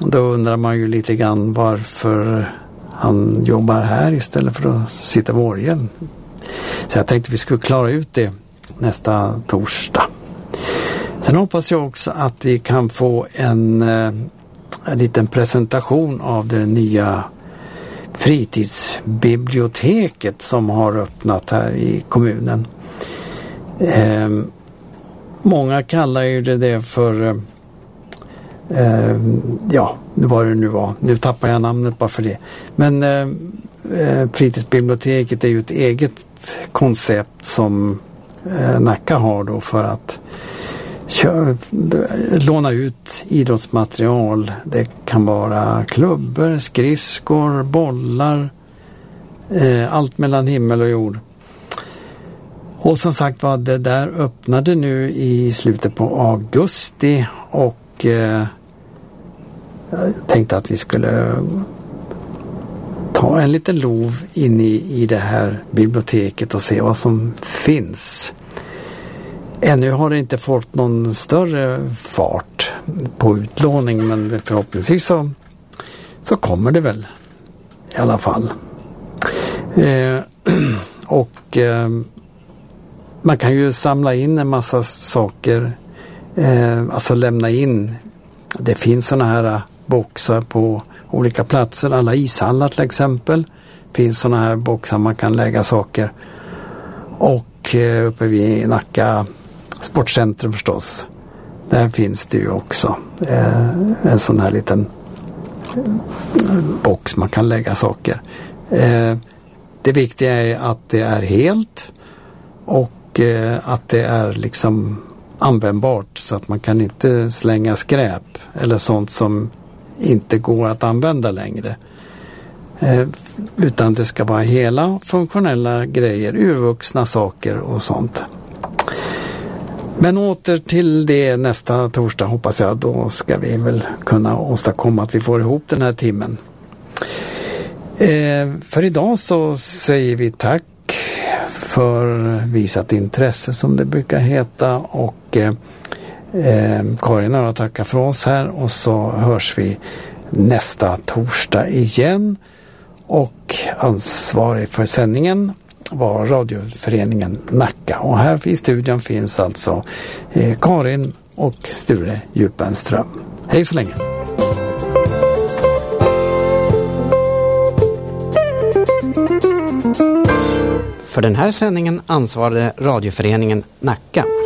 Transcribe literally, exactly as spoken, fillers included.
Då undrar man ju lite grann varför han jobbar här istället för att sitta vid orgeln. Så jag tänkte vi skulle klara ut det nästa torsdag. Sen hoppas jag också att vi kan få en, en liten presentation av det nya fritidsbiblioteket som har öppnat här i kommunen. Eh, många kallar ju det, det för eh, ja, vad det nu var. Nu tappar jag namnet bara för det. Men eh, fritidsbiblioteket är ju ett eget koncept som eh, Nacka har då för att Kör, låna ut idrottsmaterial. Det kan vara klubbor, skridskor, bollar, eh, allt mellan himmel och jord. Och som sagt var, det där öppnade nu i slutet på augusti och eh, jag tänkte att vi skulle ta en liten lov in i, i det här biblioteket och se vad som finns. Ännu har det inte fått någon större fart på utlåning, men förhoppningsvis så, så kommer det väl i alla fall. Eh, och eh, man kan ju samla in en massa saker, eh, alltså lämna in. Det finns såna här boxar på olika platser, alla ishallar till exempel. Finns såna här boxar man kan lägga saker. Och eh, uppe vid Nacka Sportcentrum förstås. Där finns det ju också eh, en sån här liten box man kan lägga saker. Eh, det viktiga är att det är helt och eh, att det är liksom användbart så att man kan inte slänga skräp eller sånt som inte går att använda längre. Eh, utan det ska vara hela funktionella grejer, urvuxna saker och sånt. Men åter till det nästa torsdag hoppas jag. Då ska vi väl kunna åstadkomma att vi får ihop den här timmen. Eh, för idag så säger vi tack för visat intresse som det brukar heta. Och eh, eh, Karin och jag tackar för oss här. Och så hörs vi nästa torsdag igen. Och ansvarig för sändningen var radioföreningen Nacka. Och här i studion finns alltså eh, Karin och Sture Djupenström. Hej så länge! För den här sändningen ansvarade radioföreningen Nacka.